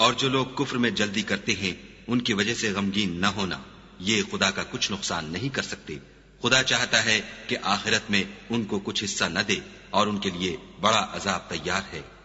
और जो लोग कुफ्र में जल्दी करते हैं उनकी वजह से गमगीन न होना, ये खुदा का कुछ नुकसान नहीं कर सकते। खुदा चाहता है कि आखिरत में उनको कुछ हिस्सा न दे और उनके लिए बड़ा अजाब तैयार है।